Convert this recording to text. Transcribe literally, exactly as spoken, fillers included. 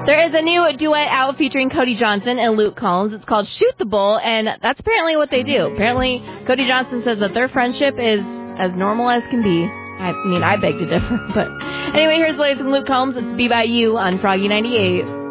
There is a new duet out featuring Cody Johnson and Luke Combs. It's called Shoot the Bull, and that's apparently what they do. Apparently, Cody Johnson says that their friendship is as normal as can be. I mean, I beg to differ, but anyway, here's the latest from Luke Combs. It's Be By You on Froggy ninety-eight.